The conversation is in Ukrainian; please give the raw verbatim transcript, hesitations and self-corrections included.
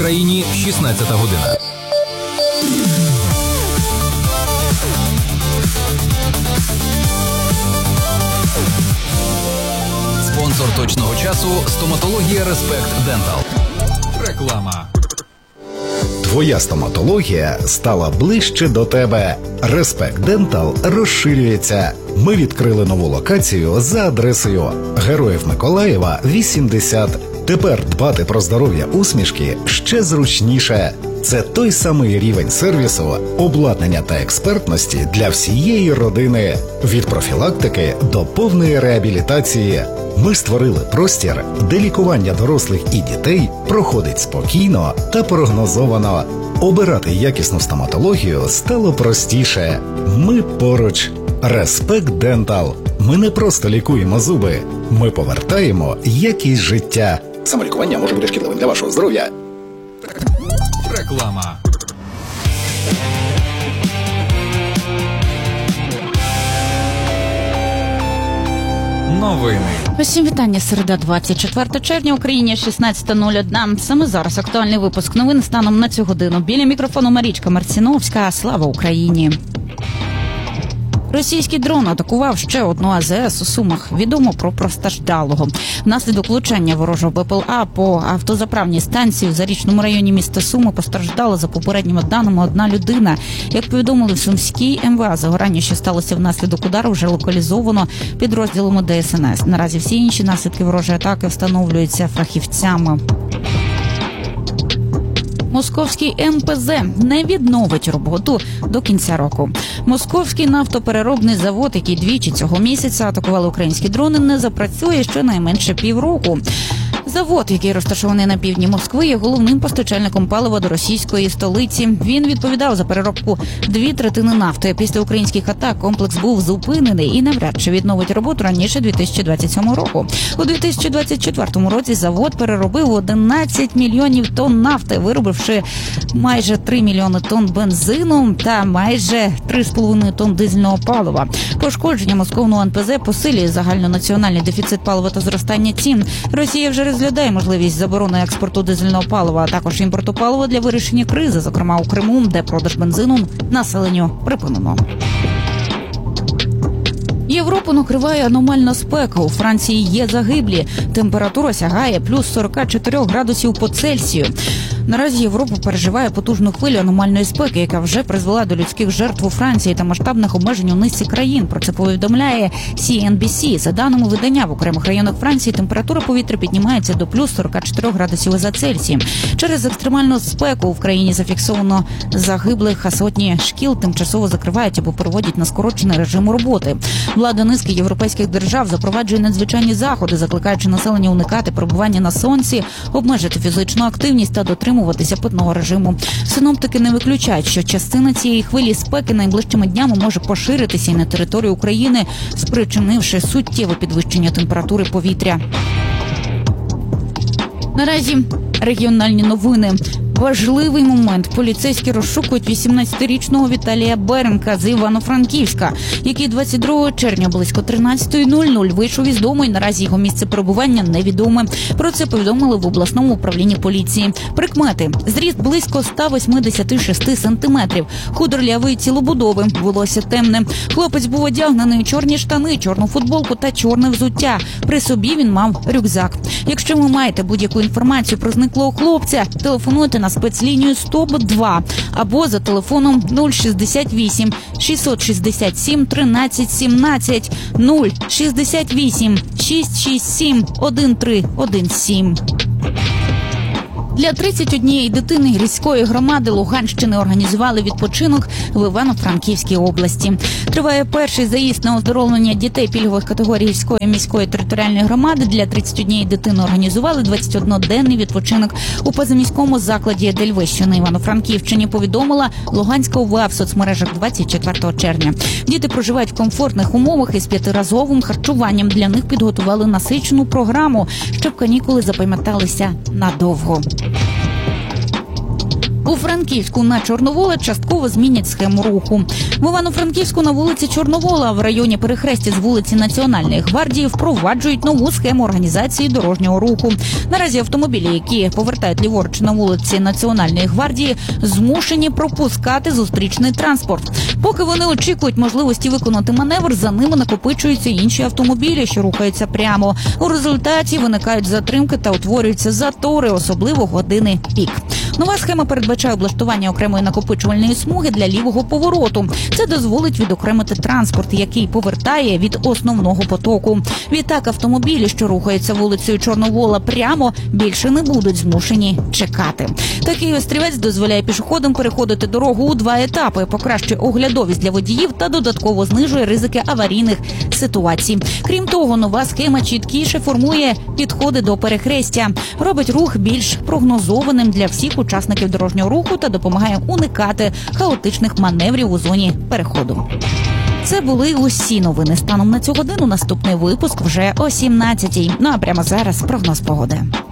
Україні шістнадцята година. Спонсор точного часу – стоматологія Респект Дентал. Реклама. Твоя стоматологія стала ближче до тебе. Респект Дентал розширюється. Ми відкрили нову локацію за адресою Героїв Миколаєва, вісімдесят. Тепер дбати про здоров'я усмішки ще зручніше. Це той самий рівень сервісу, обладнання та експертності для всієї родини. Від профілактики до повної реабілітації. Ми створили простір, де лікування дорослих і дітей проходить спокійно та прогнозовано. Обирати якісну стоматологію стало простіше. Ми поруч. Респект Дентал. Ми не просто лікуємо зуби. Ми повертаємо якість життя. Самолікування може бути шкідливим для вашого здоров'я. Реклама. Новини. Усім вітання. Середа, двадцять четвертого червня, Україні шістнадцята нуль одна. Саме зараз актуальний випуск новин станом на цю годину. Біля мікрофону Марічка Марціновська. Слава Україні! Російський дрон атакував ще одну А З С у Сумах. Відомо про постраждалого. Внаслідок влучання ворожого Б П Л А по автозаправній станції в Зарічному районі міста Суми постраждала, за попередніми даними, одна людина. Як повідомили в Сумській М В А, загорання, що сталося внаслідок удару, вже локалізовано підрозділами Д С Н С. Наразі всі інші наслідки ворожої атаки встановлюються фахівцями. Московський М П З не відновить роботу до кінця року. Московський нафтопереробний завод, який двічі цього місяця атакували українські дрони, не запрацює щонайменше півроку. Завод, який розташований на півдні Москви, є головним постачальником палива до російської столиці. Він відповідав за переробку дві третини нафти. Після українських атак комплекс був зупинений і навряд чи відновить роботу раніше дві тисячі двадцять сьомого року. У дві тисячі двадцять четвертому році завод переробив одинадцять мільйонів тонн нафти, виробивши майже три мільйони тонн бензину та майже три з половиною тонн дизельного палива. Пошкодження московного Н П З посилює загальнонаціональний дефіцит палива та зростання цін. Росія вже розглядає можливість заборони експорту дизельного палива, а також імпорту палива для вирішення кризи, зокрема у Криму, де продаж бензину населенню припинено. Європу накриває аномальна спека. У Франції є загиблі. Температура сягає плюс сорок чотири градусів по Цельсію. Наразі Європа переживає потужну хвилю аномальної спеки, яка вже призвела до людських жертв у Франції та масштабних обмежень у низці країн. Про це повідомляє Сі Ен Бі Сі. За даними видання, в окремих районах Франції температура повітря піднімається до плюс сорок чотири градусів за Цельсієм. Через екстремальну спеку в країні зафіксовано загиблих, а сотні шкіл тимчасово закривають або переводять на скорочений режим роботи. Влада низки європейських держав запроваджує надзвичайні заходи, закликаючи населення уникати перебування на сонці, обмежити фізичну активність та дотримуватися питного режиму. Синоптики не виключають, що частина цієї хвилі спеки найближчими днями може поширитися і на територію України, спричинивши суттєве підвищення температури повітря. Наразі регіональні новини. Важливий момент. Поліцейські розшукують вісімнадцятирічного Віталія Беренка з Івано-Франківська, який двадцять другого червня близько тринадцятої нуль нуль вийшов із дому, і наразі його місце перебування невідоме. Про це повідомили в обласному управлінні поліції. Прикмети. Зріст близько сто вісімдесят шість сантиметрів. Худорлявий, цілобудови, волосся темне. Хлопець був одягнений у чорні штани, чорну футболку та чорне взуття. При собі він мав рюкзак. Якщо ви маєте будь-яку інформацію про зниклого хлопця, телефонуйте на спецлінію сто два або за телефоном нуль шістдесят вісім шістсот шістдесят сім тринадцять сімнадцять нуль шістдесят вісім шістсот шістдесят сім один три один сім. Для тридцять однієї дитини гірської громади Луганщини організували відпочинок в Івано-Франківській області. Триває перший заїзд на оздоровлення дітей пільгових категорій гірської міської територіальної громади. Для тридцять однієї дитини організували двадцятиодноденний відпочинок у позаміському закладі Едельвейс, що на Івано-Франківщині, повідомила Луганська О В А в соцмережах двадцять четвертого червня. Діти проживають в комфортних умовах із п'ятиразовим харчуванням. Для них підготували насичену програму, щоб канікули запам'яталися надовго. У Франківську на Чорновола частково змінять схему руху. В Івано-Франківську на вулиці Чорновола в районі перехрестя з вулиці Національної гвардії впроваджують нову схему організації дорожнього руху. Наразі автомобілі, які повертають ліворуч на вулиці Національної гвардії, змушені пропускати зустрічний транспорт. Поки вони очікують можливості виконати маневр, за ними накопичуються інші автомобілі, що рухаються прямо. У результаті виникають затримки та утворюються затори, особливо години пік. Нова схема передбачає облаштування окремої накопичувальної смуги для лівого повороту. Це дозволить відокремити транспорт, який повертає від основного потоку. Відтак автомобілі, що рухаються вулицею Чорновола прямо, більше не будуть змушені чекати. Такий острівець дозволяє пішоходам переходити дорогу у два етапи, покращує оглядовість для водіїв та додатково знижує ризики аварійних ситуацій. Крім того, нова схема чіткіше формує підходи до перехрестя, робить рух більш прогнозованим для всіх учасників дорожнього руху та допомагає уникати хаотичних маневрів у зоні переходу. Це були усі новини станом на цю годину. Наступний випуск вже о сімнадцятій. Ну а прямо зараз прогноз погоди.